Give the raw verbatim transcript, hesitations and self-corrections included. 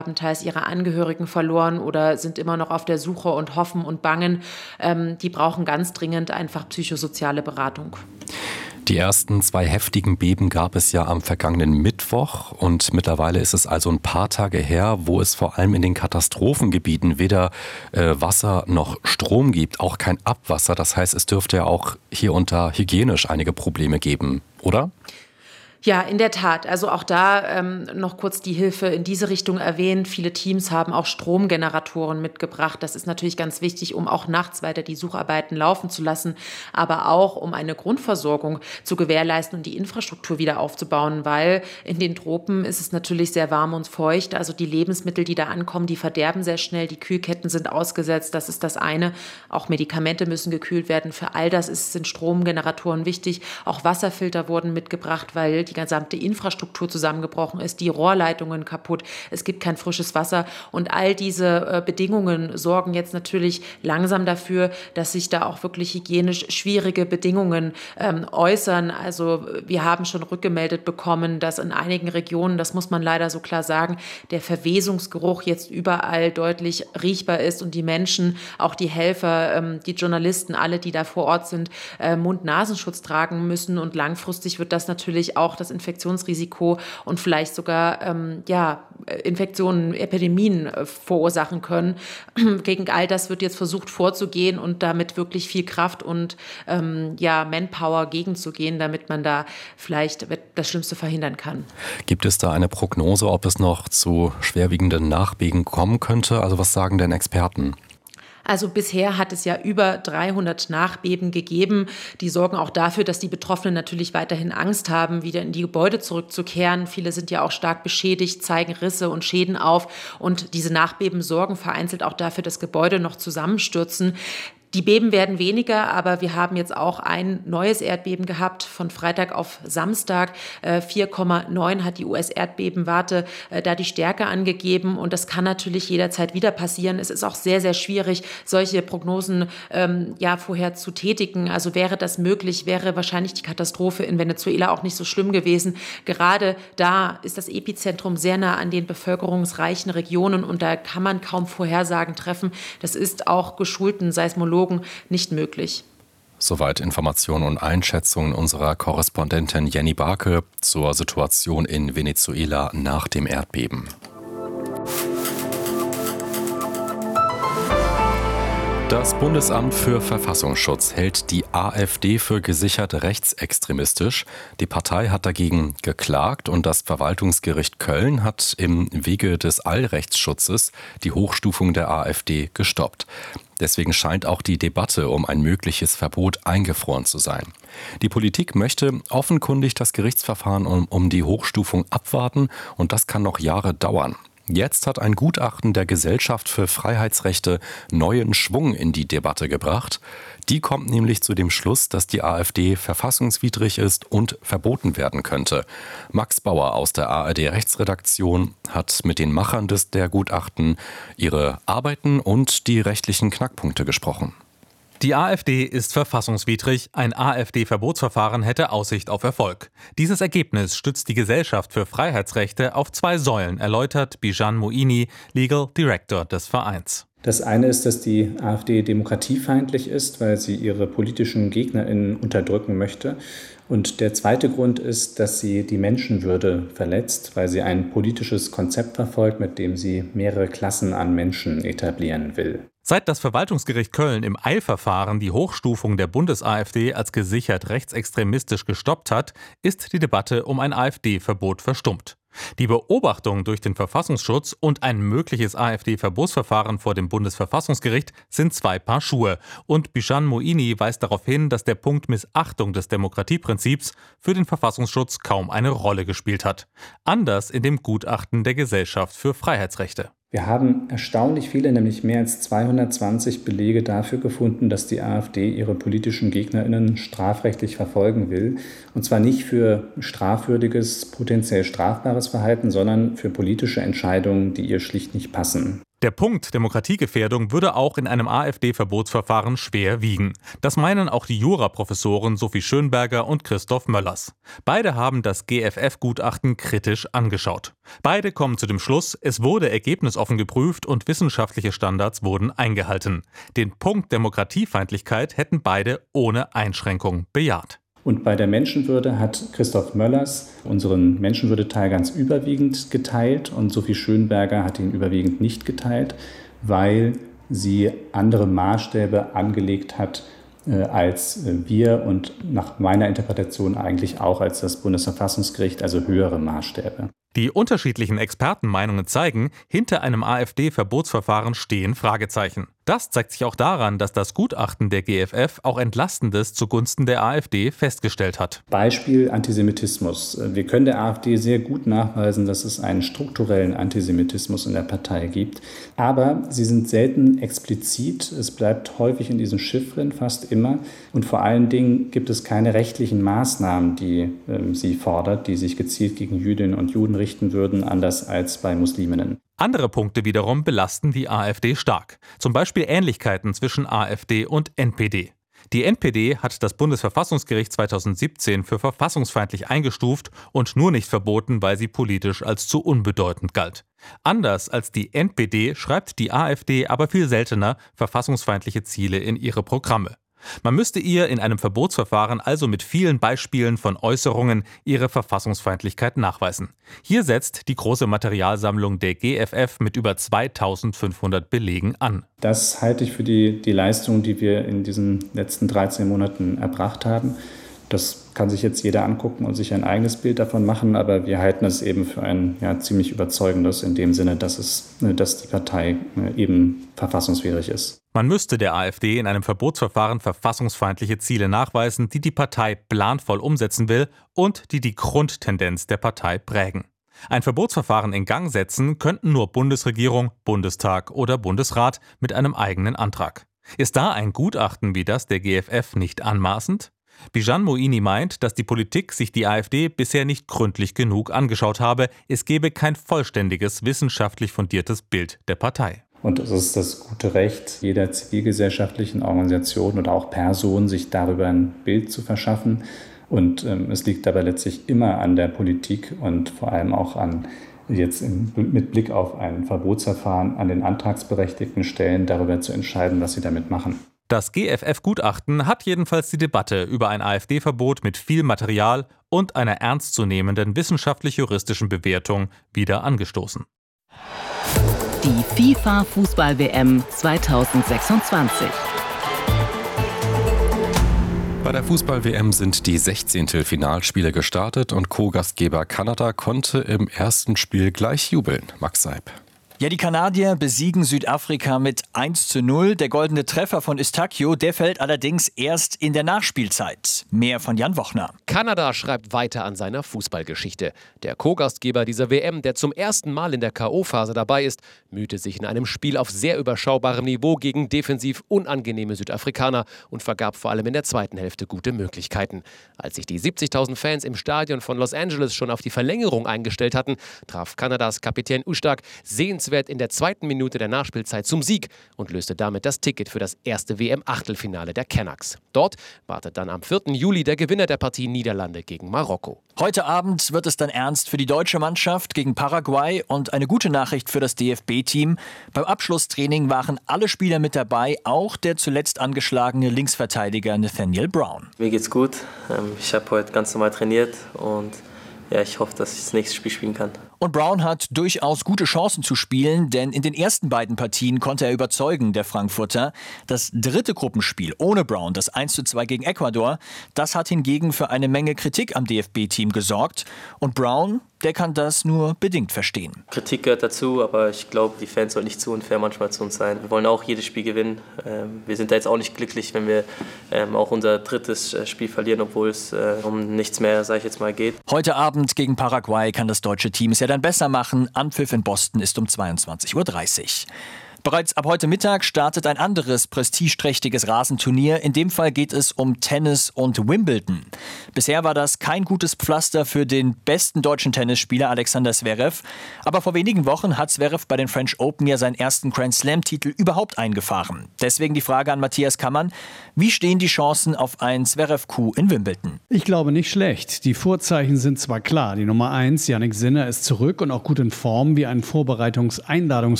haben teils ihre Angehörigen verloren oder sind immer noch auf der Suche und hoffen und bangen. Ähm, die brauchen ganz dringend einfach psychosoziale Beratung. Die ersten zwei heftigen Beben gab es ja am vergangenen Mittwoch und mittlerweile ist es also ein paar Tage her, wo es vor allem in den Katastrophengebieten weder äh, Wasser noch Strom gibt, auch kein Abwasser. Das heißt, es dürfte ja auch hier unter hygienisch einige Probleme geben, oder? Ja, in der Tat. Also auch da ähm, noch kurz die Hilfe in diese Richtung erwähnt. Viele Teams haben auch Stromgeneratoren mitgebracht. Das ist natürlich ganz wichtig, um auch nachts weiter die Sucharbeiten laufen zu lassen, aber auch um eine Grundversorgung zu gewährleisten und die Infrastruktur wieder aufzubauen, weil in den Tropen ist es natürlich sehr warm und feucht. Also die Lebensmittel, die da ankommen, die verderben sehr schnell. Die Kühlketten sind ausgesetzt. Das ist das eine. Auch Medikamente müssen gekühlt werden. Für all das ist, sind Stromgeneratoren wichtig. Auch Wasserfilter wurden mitgebracht, weil die gesamte Infrastruktur zusammengebrochen ist, die Rohrleitungen kaputt, es gibt kein frisches Wasser und all diese äh, Bedingungen sorgen jetzt natürlich langsam dafür, dass sich da auch wirklich hygienisch schwierige Bedingungen ähm, äußern. Also wir haben schon rückgemeldet bekommen, dass in einigen Regionen, das muss man leider so klar sagen, der Verwesungsgeruch jetzt überall deutlich riechbar ist und die Menschen, auch die Helfer, ähm, die Journalisten, alle, die da vor Ort sind, äh, Mund-Nasenschutz tragen müssen und langfristig wird das natürlich auch das Infektionsrisiko und vielleicht sogar ähm, ja, Infektionen, Epidemien äh, verursachen können. Gegen all das wird jetzt versucht vorzugehen und damit wirklich viel Kraft und ähm, ja, Manpower gegenzugehen, damit man da vielleicht das Schlimmste verhindern kann. Gibt es da eine Prognose, ob es noch zu schwerwiegenden Nachbeben kommen könnte? Also was sagen denn Experten? Also bisher hat es ja über dreihundert Nachbeben gegeben. Die sorgen auch dafür, dass die Betroffenen natürlich weiterhin Angst haben, wieder in die Gebäude zurückzukehren. Viele sind ja auch stark beschädigt, zeigen Risse und Schäden auf. Und diese Nachbeben sorgen vereinzelt auch dafür, dass Gebäude noch zusammenstürzen. Die Beben werden weniger, aber wir haben jetzt auch ein neues Erdbeben gehabt von Freitag auf Samstag. vier Komma neun hat die U S-Erdbebenwarte äh, da die Stärke angegeben und das kann natürlich jederzeit wieder passieren. Es ist auch sehr, sehr schwierig, solche Prognosen ähm, ja, vorher zu tätigen. Also wäre das möglich, wäre wahrscheinlich die Katastrophe in Venezuela auch nicht so schlimm gewesen. Gerade da ist das Epizentrum sehr nah an den bevölkerungsreichen Regionen und da kann man kaum Vorhersagen treffen. Das ist auch geschulten Seismologen nicht möglich. Soweit Informationen und Einschätzungen unserer Korrespondentin Jenny Barke zur Situation in Venezuela nach dem Erdbeben. Das Bundesamt für Verfassungsschutz hält die AfD für gesichert rechtsextremistisch. Die Partei hat dagegen geklagt und das Verwaltungsgericht Köln hat im Wege des Allrechtsschutzes die Hochstufung der AfD gestoppt. Deswegen scheint auch die Debatte um ein mögliches Verbot eingefroren zu sein. Die Politik möchte offenkundig das Gerichtsverfahren um, um die Hochstufung abwarten und das kann noch Jahre dauern. Jetzt hat ein Gutachten der Gesellschaft für Freiheitsrechte neuen Schwung in die Debatte gebracht. Die kommt nämlich zu dem Schluss, dass die AfD verfassungswidrig ist und verboten werden könnte. Max Bauer aus der A R D-Rechtsredaktion hat mit den Machern des der Gutachten ihre Arbeiten und die rechtlichen Knackpunkte gesprochen. Die AfD ist verfassungswidrig. Ein AfD-Verbotsverfahren hätte Aussicht auf Erfolg. Dieses Ergebnis stützt die Gesellschaft für Freiheitsrechte auf zwei Säulen, erläutert Bijan Moini, Legal Director des Vereins. Das eine ist, dass die AfD demokratiefeindlich ist, weil sie ihre politischen GegnerInnen unterdrücken möchte. Und der zweite Grund ist, dass sie die Menschenwürde verletzt, weil sie ein politisches Konzept verfolgt, mit dem sie mehrere Klassen an Menschen etablieren will. Seit das Verwaltungsgericht Köln im Eilverfahren die Hochstufung der Bundes-AfD als gesichert rechtsextremistisch gestoppt hat, ist die Debatte um ein AfD-Verbot verstummt. Die Beobachtung durch den Verfassungsschutz und ein mögliches AfD-Verbotsverfahren vor dem Bundesverfassungsgericht sind zwei Paar Schuhe. Und Bijan Moini weist darauf hin, dass der Punkt Missachtung des Demokratieprinzips für den Verfassungsschutz kaum eine Rolle gespielt hat. Anders in dem Gutachten der Gesellschaft für Freiheitsrechte. Wir haben erstaunlich viele, nämlich mehr als zweihundertzwanzig Belege dafür gefunden, dass die AfD ihre politischen GegnerInnen strafrechtlich verfolgen will. Und zwar nicht für strafwürdiges, potenziell strafbares Verhalten, sondern für politische Entscheidungen, die ihr schlicht nicht passen. Der Punkt Demokratiegefährdung würde auch in einem AfD-Verbotsverfahren schwer wiegen. Das meinen auch die Juraprofessoren Sophie Schönberger und Christoph Möllers. Beide haben das G F F-Gutachten kritisch angeschaut. Beide kommen zu dem Schluss, es wurde ergebnisoffen geprüft und wissenschaftliche Standards wurden eingehalten. Den Punkt Demokratiefeindlichkeit hätten beide ohne Einschränkung bejaht. Und bei der Menschenwürde hat Christoph Möllers unseren Menschenwürdeteil ganz überwiegend geteilt und Sophie Schönberger hat ihn überwiegend nicht geteilt, weil sie andere Maßstäbe angelegt hat äh, als wir und nach meiner Interpretation eigentlich auch als das Bundesverfassungsgericht, also höhere Maßstäbe. Die unterschiedlichen Expertenmeinungen zeigen, hinter einem AfD-Verbotsverfahren stehen Fragezeichen. Das zeigt sich auch daran, dass das Gutachten der G F F auch Entlastendes zugunsten der AfD festgestellt hat. Beispiel Antisemitismus. Wir können der AfD sehr gut nachweisen, dass es einen strukturellen Antisemitismus in der Partei gibt. Aber sie sind selten explizit. Es bleibt häufig in diesen Chiffren, fast immer. Und vor allen Dingen gibt es keine rechtlichen Maßnahmen, die äh, sie fordert, die sich gezielt gegen Jüdinnen und Juden richten würden, anders als bei Musliminnen. Andere Punkte wiederum belasten die AfD stark. Zum Beispiel Ähnlichkeiten zwischen AfD und N P D. Die N P D hat das Bundesverfassungsgericht zweitausendsiebzehn für verfassungsfeindlich eingestuft und nur nicht verboten, weil sie politisch als zu unbedeutend galt. Anders als die N P D schreibt die AfD aber viel seltener verfassungsfeindliche Ziele in ihre Programme. Man müsste ihr in einem Verbotsverfahren also mit vielen Beispielen von Äußerungen ihre Verfassungsfeindlichkeit nachweisen. Hier setzt die große Materialsammlung der G F F mit über zweitausendfünfhundert Belegen an. Das halte ich für die, die Leistung, die wir in diesen letzten dreizehn Monaten erbracht haben. Das kann sich jetzt jeder angucken und sich ein eigenes Bild davon machen, aber wir halten es eben für ein ja, ziemlich überzeugendes in dem Sinne, dass, es, dass die Partei eben verfassungswidrig ist. Man müsste der AfD in einem Verbotsverfahren verfassungsfeindliche Ziele nachweisen, die die Partei planvoll umsetzen will und die die Grundtendenz der Partei prägen. Ein Verbotsverfahren in Gang setzen könnten nur Bundesregierung, Bundestag oder Bundesrat mit einem eigenen Antrag. Ist da ein Gutachten wie das der G F F nicht anmaßend? Bijan Moini meint, dass die Politik sich die AfD bisher nicht gründlich genug angeschaut habe. Es gebe kein vollständiges, wissenschaftlich fundiertes Bild der Partei. Und es ist das gute Recht jeder zivilgesellschaftlichen Organisation oder auch Person, sich darüber ein Bild zu verschaffen. Und ähm, es liegt dabei letztlich immer an der Politik und vor allem auch an jetzt im, mit Blick auf ein Verbotsverfahren an den antragsberechtigten Stellen darüber zu entscheiden, was sie damit machen. Das G F F-Gutachten hat jedenfalls die Debatte über ein AfD-Verbot mit viel Material und einer ernstzunehmenden wissenschaftlich-juristischen Bewertung wieder angestoßen. Die FIFA-Fußball-W M zweitausendsechsundzwanzig. Bei der Fußball-W M sind die sechzehnten Finalspiele gestartet und Co-Gastgeber Kanada konnte im ersten Spiel gleich jubeln. Max Seib. Ja, die Kanadier besiegen Südafrika mit eins zu null. Der goldene Treffer von Eustáquio, der fällt allerdings erst in der Nachspielzeit. Mehr von Jan Wochner. Kanada schreibt weiter an seiner Fußballgeschichte. Der Co-Gastgeber dieser W M, der zum ersten Mal in der K O-Phase dabei ist, mühte sich in einem Spiel auf sehr überschaubarem Niveau gegen defensiv unangenehme Südafrikaner und vergab vor allem in der zweiten Hälfte gute Möglichkeiten. Als sich die siebzigtausend Fans im Stadion von Los Angeles schon auf die Verlängerung eingestellt hatten, traf Kanadas Kapitän Ustak sehenswert in der zweiten Minute der Nachspielzeit zum Sieg und löste damit das Ticket für das erste W M-Achtelfinale der Canucks. Dort wartet dann am vierten Juli der Gewinner der Partie Niederlande gegen Marokko. Heute Abend wird es dann ernst für die deutsche Mannschaft gegen Paraguay und eine gute Nachricht für das D F B-Team. Beim Abschlusstraining waren alle Spieler mit dabei, auch der zuletzt angeschlagene Linksverteidiger Nathaniel Brown. Mir geht's gut. Ich habe heute ganz normal trainiert und ja, ich hoffe, dass ich das nächste Spiel spielen kann. Und Brown hat durchaus gute Chancen zu spielen, denn in den ersten beiden Partien konnte er überzeugen, der Frankfurter. Das dritte Gruppenspiel ohne Brown, das eins zu zwei gegen Ecuador, das hat hingegen für eine Menge Kritik am D F B-Team gesorgt. Und Brown, der kann das nur bedingt verstehen. Kritik gehört dazu, aber ich glaube, die Fans sollen nicht zu unfair manchmal zu uns sein. Wir wollen auch jedes Spiel gewinnen. Wir sind da jetzt auch nicht glücklich, wenn wir auch unser drittes Spiel verlieren, obwohl es um nichts mehr, sage ich jetzt mal, geht. Heute Abend gegen Paraguay kann das deutsche Team es ja dann besser machen. Anpfiff in Boston ist um zweiundzwanzig Uhr dreißig. Bereits ab heute Mittag startet ein anderes prestigeträchtiges Rasenturnier. In dem Fall geht es um Tennis und Wimbledon. Bisher war das kein gutes Pflaster für den besten deutschen Tennisspieler Alexander Zverev. Aber vor wenigen Wochen hat Zverev bei den French Open ja seinen ersten Grand-Slam-Titel überhaupt eingefahren. Deswegen die Frage an Matthias Kammann: Wie stehen die Chancen auf ein Zverev-Coup in Wimbledon? Ich glaube nicht schlecht. Die Vorzeichen sind zwar klar. Die Nummer eins, Jannik Sinner, ist zurück und auch gut in Form, wie ein Vorbereitungs-Einladungs